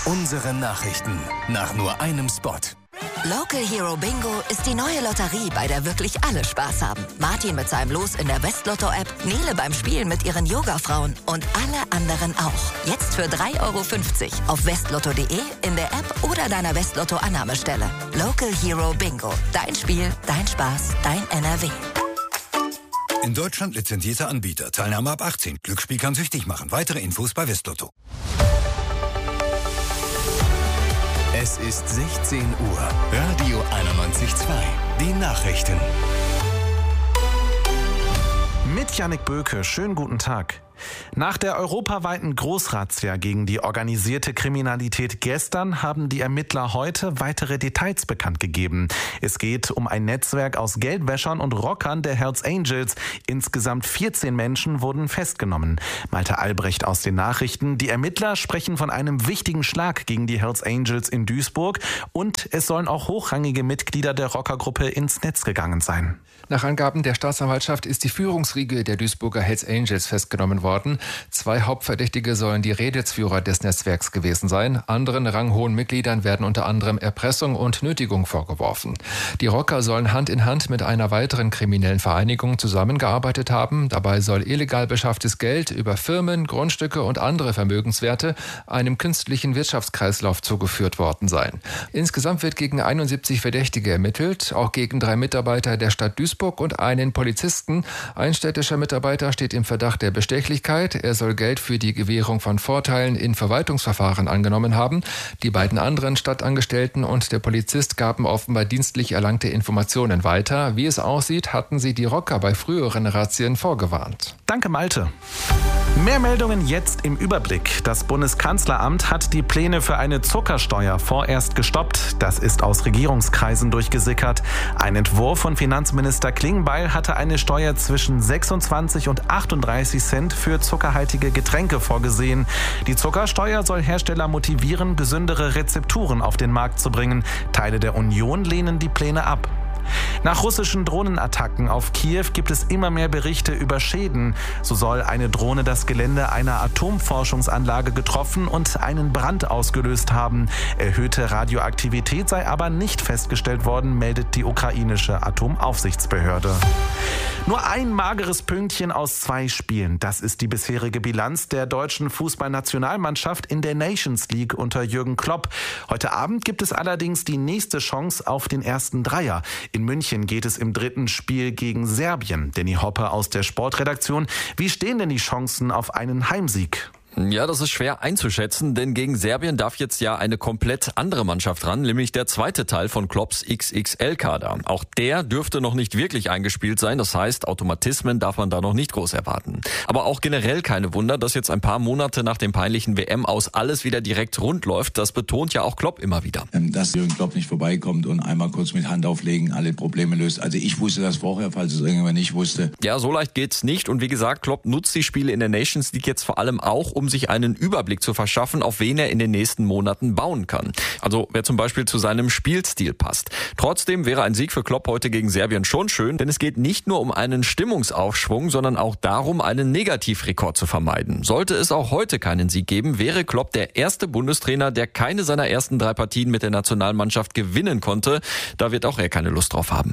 Unsere Nachrichten nach nur einem Spot. Local Hero Bingo ist die neue Lotterie, bei der wirklich alle Spaß haben. Martin mit seinem Los in der Westlotto-App, Nele beim Spielen mit ihren Yoga-Frauen und alle anderen auch. Jetzt für 3,50 € auf westlotto.de, in der App oder deiner Westlotto-Annahmestelle. Local Hero Bingo. Dein Spiel, dein Spaß, dein NRW. In Deutschland lizenzierter Anbieter. Teilnahme ab 18. Glücksspiel kann süchtig machen. Weitere Infos bei Westlotto. Es ist 16 Uhr. Radio 91.2. Die Nachrichten. Mit Jannik Böke. Schönen guten Tag. Nach der europaweiten Großrazzia gegen die organisierte Kriminalität gestern haben die Ermittler heute weitere Details bekannt gegeben. Es geht um ein Netzwerk aus Geldwäschern und Rockern der Hells Angels. Insgesamt 14 Menschen wurden festgenommen. Malte Albrecht aus den Nachrichten. Die Ermittler sprechen von einem wichtigen Schlag gegen die Hells Angels in Duisburg und es sollen auch hochrangige Mitglieder der Rockergruppe ins Netz gegangen sein. Nach Angaben der Staatsanwaltschaft ist die Führungsriege der Duisburger Hells Angels festgenommen worden. 2 Hauptverdächtige sollen die Rädelsführer des Netzwerks gewesen sein. Anderen ranghohen Mitgliedern werden unter anderem Erpressung und Nötigung vorgeworfen. Die Rocker sollen Hand in Hand mit einer weiteren kriminellen Vereinigung zusammengearbeitet haben. Dabei soll illegal beschafftes Geld über Firmen, Grundstücke und andere Vermögenswerte einem künstlichen Wirtschaftskreislauf zugeführt worden sein. Insgesamt wird gegen 71 Verdächtige ermittelt, auch gegen 3 Mitarbeiter der Stadt Duisburg und einen Polizisten. Ein städtischer Mitarbeiter steht im Verdacht der Bestechlichkeit. Er soll Geld für die Gewährung von Vorteilen in Verwaltungsverfahren angenommen haben. Die beiden anderen Stadtangestellten und der Polizist gaben offenbar dienstlich erlangte Informationen weiter. Wie es aussieht, hatten sie die Rocker bei früheren Razzien vorgewarnt. Danke, Malte. Mehr Meldungen jetzt im Überblick. Das Bundeskanzleramt hat die Pläne für eine Zuckersteuer vorerst gestoppt. Das ist aus Regierungskreisen durchgesickert. Ein Entwurf von Finanzminister Klingbeil hatte eine Steuer zwischen 26 und 38 Cent für zuckerhaltige Getränke vorgesehen. Die Zuckersteuer soll Hersteller motivieren, gesündere Rezepturen auf den Markt zu bringen. Teile der Union lehnen die Pläne ab. Nach russischen Drohnenattacken auf Kiew gibt es immer mehr Berichte über Schäden. So soll eine Drohne das Gelände einer Atomforschungsanlage getroffen und einen Brand ausgelöst haben. Erhöhte Radioaktivität sei aber nicht festgestellt worden, meldet die ukrainische Atomaufsichtsbehörde. Nur ein mageres Pünktchen aus 2 Spielen. Das ist die bisherige Bilanz der deutschen Fußballnationalmannschaft in der Nations League unter Jürgen Klopp. Heute Abend gibt es allerdings die nächste Chance auf den ersten Dreier. In München geht es im 3. Spiel gegen Serbien. Danny Hoppe aus der Sportredaktion. Wie stehen denn die Chancen auf einen Heimsieg? Ja, das ist schwer einzuschätzen, denn gegen Serbien darf jetzt ja eine komplett andere Mannschaft ran, nämlich der zweite Teil von Klopps XXL-Kader. Auch der dürfte noch nicht wirklich eingespielt sein, das heißt, Automatismen darf man da noch nicht groß erwarten. Aber auch generell keine Wunder, dass jetzt ein paar Monate nach dem peinlichen WM-Aus alles wieder direkt rund läuft, das betont ja auch Klopp immer wieder. Dass Jürgen Klopp nicht vorbeikommt und einmal kurz mit Hand auflegen alle Probleme löst. Also ich wusste das vorher, falls es irgendjemand nicht wusste. Ja, so leicht geht's nicht und wie gesagt, Klopp nutzt die Spiele in der Nations League jetzt vor allem auch, um sich einen Überblick zu verschaffen, auf wen er in den nächsten Monaten bauen kann. Also wer zum Beispiel zu seinem Spielstil passt. Trotzdem wäre ein Sieg für Klopp heute gegen Serbien schon schön, denn es geht nicht nur um einen Stimmungsaufschwung, sondern auch darum, einen Negativrekord zu vermeiden. Sollte es auch heute keinen Sieg geben, wäre Klopp der erste Bundestrainer, der keine seiner ersten 3 Partien mit der Nationalmannschaft gewinnen konnte. Da wird auch er keine Lust drauf haben.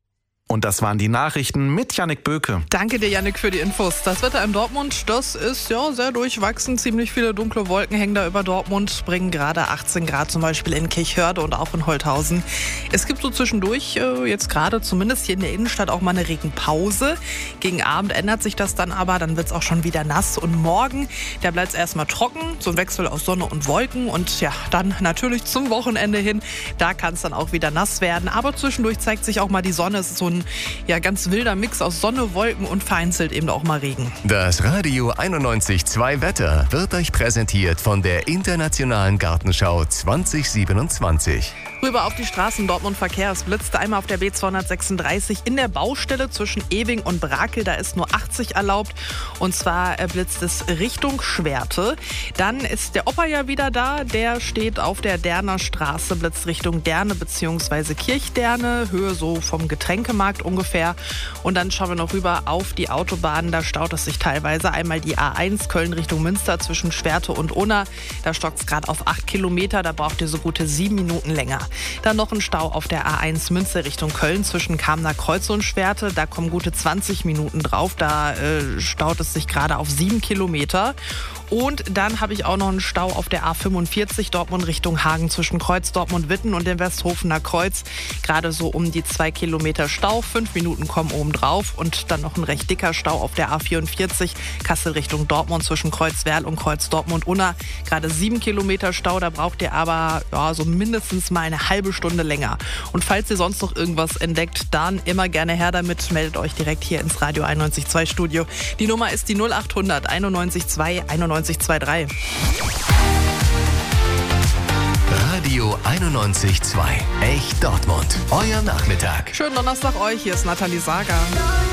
Und das waren die Nachrichten mit Jannik Böke. Danke dir, Jannik, für die Infos. Das Wetter in Dortmund, das ist ja sehr durchwachsen. Ziemlich viele dunkle Wolken hängen da über Dortmund, bringen gerade 18 Grad zum Beispiel in Kirchhörde und auch in Holthausen. Es gibt so zwischendurch, jetzt gerade zumindest hier in der Innenstadt, auch mal eine Regenpause. Gegen Abend ändert sich das dann aber, dann wird es auch schon wieder nass. Und morgen, da bleibt es erstmal trocken, so ein Wechsel aus Sonne und Wolken. Und ja, dann natürlich zum Wochenende hin, da kann es dann auch wieder nass werden. Aber zwischendurch zeigt sich auch mal die Sonne. Es ist so ein ganz wilder Mix aus Sonne, Wolken und vereinzelt eben auch mal Regen. Das Radio 91.2 Wetter wird euch präsentiert von der Internationalen Gartenschau 2027. Rüber auf die Straßen Dortmund Verkehr. Es blitzte einmal auf der B236 in der Baustelle zwischen Ewing und Brakel. Da ist nur 80 erlaubt. Und zwar blitzt es Richtung Schwerte. Dann ist der Opa ja wieder da. Der steht auf der Derner Straße, blitzt Richtung Derne bzw. Kirchderne. Höhe so vom Getränkemarkt Supermarkt ungefähr. Und dann schauen wir noch rüber auf die Autobahnen. Da staut es sich teilweise. Einmal die A1 Köln Richtung Münster zwischen Schwerte und Unna. Da stockt es gerade auf 8 Kilometer. Da braucht ihr so gute 7 Minuten länger. Dann noch ein Stau auf der A1 Münster Richtung Köln zwischen Kamener Kreuz und Schwerte. Da kommen gute 20 Minuten drauf. Da staut es sich gerade auf 7 Kilometer. Und dann habe ich auch noch einen Stau auf der A45 Dortmund Richtung Hagen zwischen Kreuz Dortmund-Witten und dem Westhofener Kreuz. Gerade so um die 2 Kilometer Stau. 5 Minuten kommen oben drauf. Und dann noch ein recht dicker Stau auf der A44 Kassel Richtung Dortmund zwischen Kreuzwerl und Kreuz Dortmund-Unna. Gerade 7 Kilometer Stau. Da braucht ihr aber so mindestens mal eine halbe Stunde länger. Und falls ihr sonst noch irgendwas entdeckt, dann immer gerne her damit. Meldet euch direkt hier ins Radio 91.2 Studio. Die Nummer ist die 0800 91.2 91.23. Radio 91.2. Echt Dortmund. Euer Nachmittag. Schönen Donnerstag euch. Hier ist Nathalie Sager.